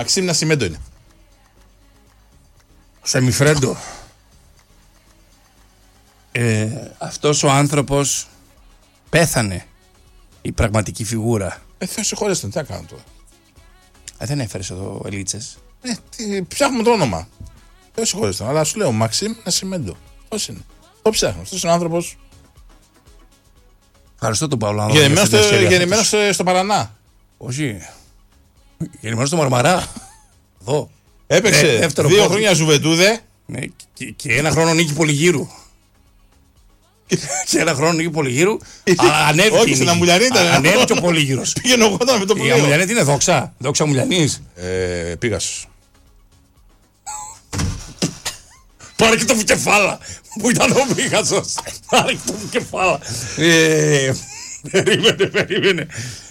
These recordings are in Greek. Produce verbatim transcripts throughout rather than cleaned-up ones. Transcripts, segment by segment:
Μαξίμ Νασιμέντο είναι. Σεμιφρέντο. Ε, αυτός ο άνθρωπος πέθανε. Η πραγματική φιγούρα. Ε, Θεός συγχωρέστε, τι θα κάνω τώρα. Ε, δεν έφερες εδώ ελίτσες. Ε, τι, ψάχνουμε το όνομα. Θεός συγχωρέστε, αλλά σου λέω Μαξίμ Νασιμέντο. Πώς είναι. Το ψάχνω. Αυτός είναι ο άνθρωπος. Ευχαριστώ τον Παύλο. Γεννημένος στο, γεννημένος στο, στο Παρανά. Όχι. Γεννημένος στο Μαρμαρά. Εδώ. Έπαιξε Ε, δεύτερο δύο πόδι. χρόνια Ζουβετούδε. Ναι, και, και ένα χρόνο νίκη Πολυγύρου. Και ένα χρόνο νίκη Πολυγύρου. Αλλά ανέβηκε. Όχι, η στην νίκη. Αμουλιανή ήταν. Α, Ανέβηκε ο Πολύγυρος. Πήγαινε εγώ με το Η πλοίο. Αμουλιανή τι είναι, δόξα. Δόξα Αμουλιανής. Ε, πήγα σου. Πάρε και το Βουκεφάλα. Που ήταν ο Μίγασος. Πάρε και το Βουκεφάλα. Ε, Περίμενε, περίμενε.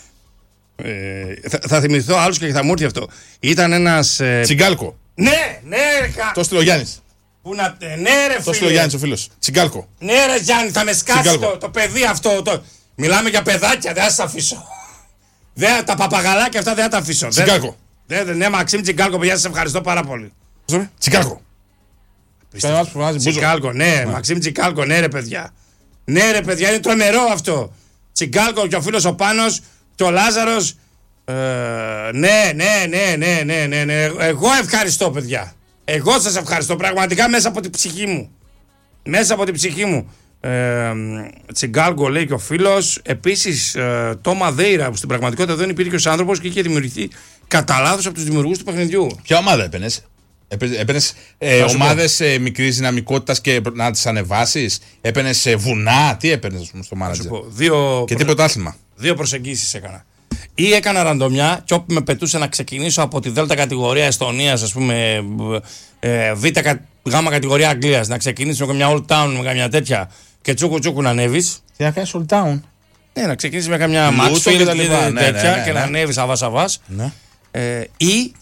Ε, θα, θα θυμηθώ άλλους και θα μου έρθει αυτό. Ήταν ένας. Ε, Τσιγκάλκο. Ναι, ναι, ρε. κα- Το στείλε ο Γιάννης. Πού να. ε, Ναι, ρε, Το στείλε ο φίλε. Γιάννης ο φίλος. Τσιγκάλκο. Ναι, ρε Γιάννη, θα με σκάσει Τσιγκάλκο. το, το παιδί αυτό. Το... Μιλάμε για παιδάκια, δεν θα σας αφήσω. Δεν, τα παπαγαλάκια αυτά δεν θα τα αφήσω. Δεν- Τσιγκάλκο. Δεν, δεν, ναι, Μαξίμ Τσιγκάλκο, παιδιά, σας ευχαριστώ πάρα πολύ. Πώς το είπε? Τσιγκάλκο. Κάνει ένας που φωνάζει Μπούζο. Τσιγκάλκο, ναι, Μαξίμ Τσιγκάλκο, ναι, ρε παιδιά. Ναι, ρε παιδιά, είναι τρομερό αυτό. Τσιγκάλκο και ο φίλος ο Πάνος και ο Λάζαρος. Ε, ναι, ναι, ναι, ναι, ναι, ναι, ναι. Εγώ ευχαριστώ, παιδιά. Εγώ σας ευχαριστώ πραγματικά μέσα από την ψυχή μου. Μέσα από την ψυχή μου. Ε, Τσιγκάλκο λέει και ο φίλος. Επίσης, ε, το Μαδέιρα που στην πραγματικότητα δεν υπήρχε ο άνθρωπος και είχε δημιουργηθεί κατά λάθος από τους δημιουργούς του παιχνιδιού. Ποια ομάδα έπαιρνες? Έπαιρνες ε, Θα σου πω. ομάδες ε, μικρής δυναμικότητας και να τις ανεβάσεις? Έπαιρνες ε, βουνά? Τι έπαιρνες, ας πούμε, στο Θα σου μάνατζερ? πω, δύο, Και προ- τίποτα άθλημα. δύο προσεγγίσεις έκανα. Ή έκανα ραντομιά και όπου με πετούσε να ξεκινήσω από τη δέλτα κατηγορία Εστονίας, ας πούμε, ε, β κα- γάμα κατηγορία Αγγλίας, να ξεκινήσω με μια Old Town, με καμιά τέτοια και τσούκου τσούκου να ανέβεις. Τι να κάνεις all down? Ναι, να ξεκινήσει με καμιά Λούτο Maxfield και τα και λοιπά. τέτοια Ναι, ναι, ναι, και να ναι. ανέβεις αβάς-αβάς. Ναι. Ε, ή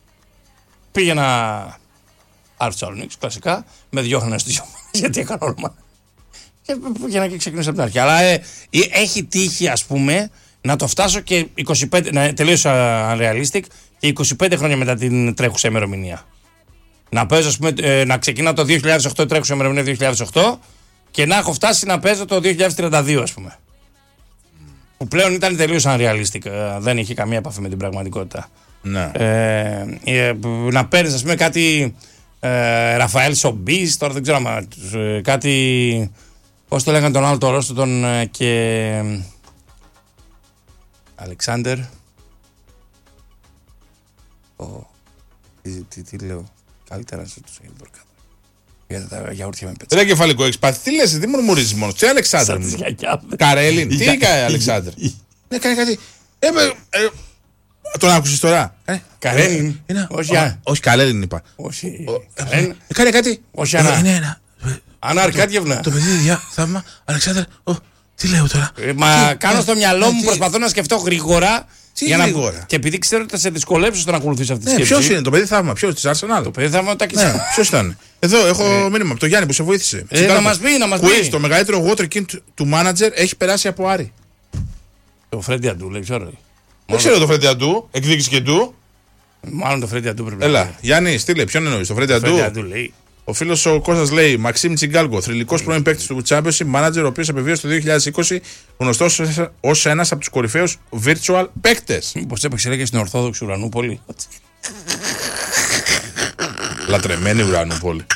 πήγαινα Άρη Θεσσαλονίκης, κλασικά, με διώχνανε στους δυο μήνες, γιατί έκανα όλμα. Και πήγαινα και ξεκινούσα από την αρχή. Αλλά ε, ε, έχει τύχει, ας πούμε, να το φτάσω και είκοσι πέντε, να τελείωσα unrealistic και είκοσι πέντε χρόνια μετά την τρέχουσα ημερομηνία. Να παίζω, ας πούμε, ε, να ξεκινάω το δύο χιλιάδες οκτώ, τρέχουσα ημερομηνία δύο χιλιάδες οκτώ και να έχω φτάσει να παίζω το δύο χιλιάδες τριάντα δύο, ας πούμε. Που πλέον ήταν τελείως unrealistic. ε, δεν είχε καμία επαφή με την πραγματικότητα. Ναι. Ε, ε, να παίρνει, ας πούμε, κάτι ε, Ραφαέλ Σομπίς, τώρα δεν ξέρω άμα, ε, κάτι, πώς το λέγανε τον άλλο το ρόστο, τον ε, και ε, Αλεξάνδερ. Ο, τι, τι, τι λέω, καλύτερα να σε τους Ιλμπορκάδο. Γιατί τα γιαούρτια με πέτσα. Ρε κεφαλικό έχεις πάθει. Τι λες, τι μουρμουρίζεις μόνο? Τι Αλεξάνδρ Σαν τις μου? γιαγιάδες. Καρέλιν. Τι Για- έκανε Αλεξάνδρ? Ναι, κάνει κάτι. Ε, με- ε, Τον άκουσες τώρα? Ε, Καρέλιν. ε, είναι- Όχι, ο- α. Όχι, Καρέλιν είπα. Όχι. Ε, Καρέλιν. Κάνει κάτι. Όχι, Ε, Ανά. Είναι ένα. Ανά Αρκάντιευνα. Το παιδί, διά, θαύμα. Αλεξάνδρ. ω, Τι λέω τώρα? Ε, Μα Τι, κάνω ε, στο μυαλό ε, μου, τι- προσπαθώ να σκεφτώ γρήγορα. Τι για να- γρήγορα? Και επειδή ξέρω ότι θα σε δυσκολέψω στο να ακολουθήσει αυτή τη Ναι, σκέψη. ποιος είναι το παιδί θαύμα? Ποιος της Arsenal? Το παιδί θα μου τα Ναι, κοιτάξει. ποιος ήταν? Εδώ έχω μήνυμα από τον Γιάννη που σε βοήθησε. Ε, Τσιτάρκο. να μας πει, να μας Quiz, πει. το μεγαλύτερο water king του- του manager έχει περάσει από Άρη. Το Φρέντι Αντού, λέει, ξέρω. Δεν ξέρω το Φρέντι Αντού, εκδίκηση και του. Μάλλον το Φρέντι Αντού πρέπει να Έλα, Γιάννη, στείλε, ποιον εννοείς, το Φρέντι Το Φρέντι Αντού. Αντού λέει. Ο φίλος ο Κώστας λέει: Μαξίμ Τσιγκάλκο, θρυλικός πρώην παίκτης του Championship Manager, ο οποίος απεβίωσε το δύο χιλιάδες είκοσι, γνωστός ως ένας από τους κορυφαίους virtual παίκτες. Μήπως έπαιξε λέει και στην Ορθόδοξη Ουρανούπολη. Λατρεμένη Ουρανούπολη.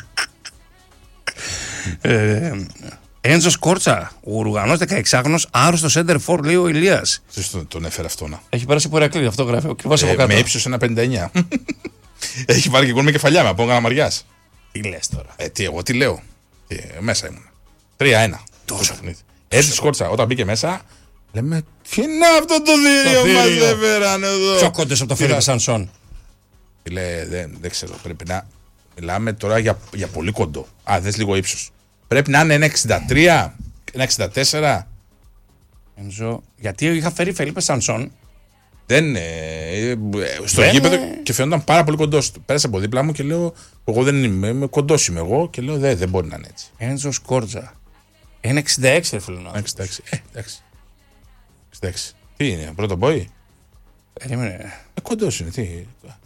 Ε, Έντζο Σκόρτσα, ο Ουρουγανός δεκαεξάχρονος, άρρωστο center for, λέει ο Ηλίας. Ποιος τον, τον έφερε αυτό να. Έχει περάσει από Ηρακλή, αυτό γράφει. Ο Κρυβάς από Ε, κάτω. με ύψος ένα πενήντα εννιά. Έχει βάλει και γκολ με κεφαλιά με από Γαναμαριάς. Τι λες τώρα. Ε, τι, εγώ τι λέω. Ε, μέσα ήμουν. τρία ένα. Τόσο. Έτσι σκόρτσα. Όταν μπήκε μέσα, λέμε: Τι είναι αυτό το θηρίο Το μας θηρίο. έφεραν εδώ. Πιο κόντες από το Τι Φίλιππ θα- Σανσόν. Λέει, δεν, δεν ξέρω. Πρέπει να. Μιλάμε τώρα για, για πολύ κοντό. Α, δες λίγο ύψος. Πρέπει να είναι ένα εξήντα τρία, ένα εξήντα τέσσερα. Έντζο, γιατί είχα φέρει Φελίπε Σανσόν. Δεν. Ε, ε, στο Δεν, γήπεδο ε. και φαίνονταν πάρα πολύ κοντό. Πέρασε από δίπλα μου και λέω: Εγώ δεν είμαι, είμαι κοντό είμαι εγώ. Και λέω: Δεν, δεν μπορεί να είναι έτσι. Έντζο Σκόρτζα. ένα εξήντα έξι, ρε φίλε. να. εξήντα έξι. Ε, εντάξει. εξήντα έξι. Τι είναι, πρώτο μπόι. Περίμενε. Ε, κοντό είναι, τι.